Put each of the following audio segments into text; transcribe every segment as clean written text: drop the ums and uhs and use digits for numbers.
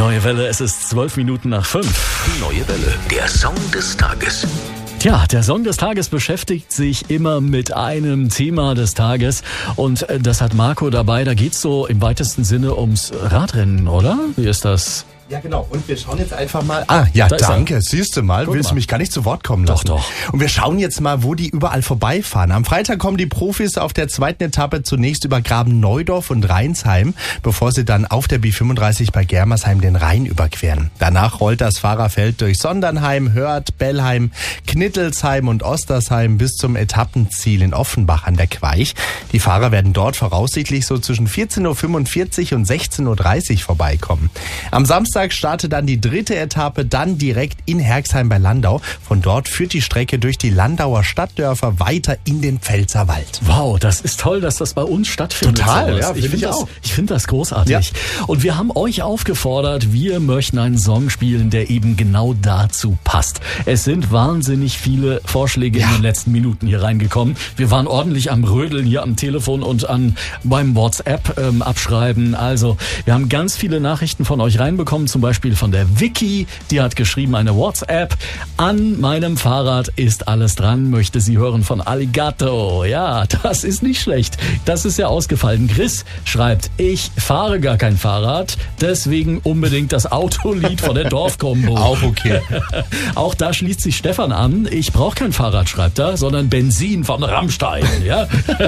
Neue Welle, es ist 12 Minuten nach 5. Neue Welle, der Song des Tages. Tja, der Song des Tages beschäftigt sich immer mit einem Thema des Tages und das hat Marco dabei. Da geht's so im weitesten Sinne ums Radrennen, oder? Wie ist das? Ja, genau. Und wir schauen jetzt einfach mal. Ah, ja, danke. Siehst du mal, willst du mich gar nicht zu Wort kommen lassen? Doch. Und wir schauen jetzt mal, wo die überall vorbeifahren. Am Freitag kommen die Profis auf der zweiten Etappe zunächst über Graben-Neudorf und Rheinsheim, bevor sie dann auf der B35 bei Germersheim den Rhein überqueren. Danach rollt das Fahrerfeld durch Sondernheim, Hörth, Bellheim, Knittelsheim und Ostersheim bis zum Etappenziel in Offenbach an der Queich. Die Fahrer werden dort voraussichtlich so zwischen 14.45 Uhr und 16.30 Uhr vorbeikommen. Am Samstag startet dann die dritte Etappe, dann direkt in Herxheim bei Landau. Von dort führt die Strecke durch die Landauer Stadtdörfer weiter in den Pfälzerwald. Wow, das ist toll, dass das bei uns stattfindet. Total, sowas. ja, finde ich auch. Ich finde das großartig. Ja. Und wir haben euch aufgefordert, wir möchten einen Song spielen, der eben genau dazu passt. Es sind wahnsinnig viele Vorschläge in den letzten Minuten hier reingekommen. Wir waren ordentlich am Rödeln hier am Telefon und beim WhatsApp abschreiben. Also, wir haben ganz viele Nachrichten von euch reinbekommen, zum Beispiel von der Vicky, die hat geschrieben eine WhatsApp. An meinem Fahrrad ist alles dran, möchte sie hören von Alligato. Ja, das ist nicht schlecht. Das ist ja ausgefallen. Chris schreibt, ich fahre gar kein Fahrrad, deswegen unbedingt das Autolied von der Dorfkombo. Auch okay. Auch da schließt sich Stefan an. Ich brauche kein Fahrrad, schreibt er, sondern Benzin von Rammstein. Ja?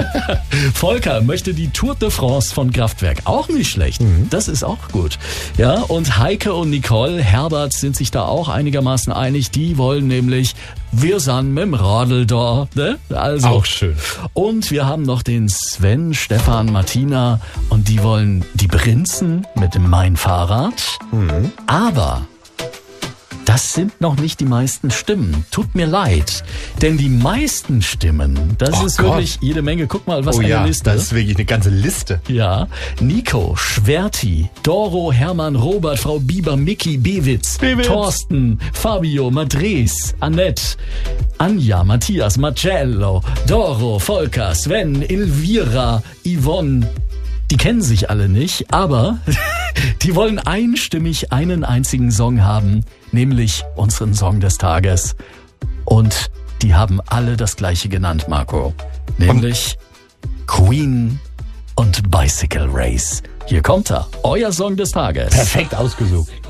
Volker möchte die Tour de France von Kraftwerk. Auch nicht schlecht. Das ist auch gut. Ja, und Heike und Nicole, Herbert sind sich da auch einigermaßen einig. Die wollen nämlich, wir sind mit dem Radl da. Ne? Also. Auch schön. Und wir haben noch den Sven, Stefan, Martina und die wollen die Prinzen mit dem Mein Fahrrad. Aber das sind noch nicht die meisten Stimmen. Tut mir leid. Denn die meisten Stimmen, das ist wirklich jede Menge. Guck mal, was eine Liste. Das ist wirklich eine ganze Liste. Ja, Nico, Schwerti, Doro, Hermann, Robert, Frau Bieber, Micky, Bewitz, Thorsten, Fabio, Madres, Annette, Anja, Matthias, Marcello, Doro, Volker, Sven, Elvira, Yvonne. Die kennen sich alle nicht, aber die wollen einstimmig einen einzigen Song haben, nämlich unseren Song des Tages. Und die haben alle das gleiche genannt, Marco. Nämlich Queen und Bicycle Race. Hier kommt er, euer Song des Tages. Perfekt ausgesucht.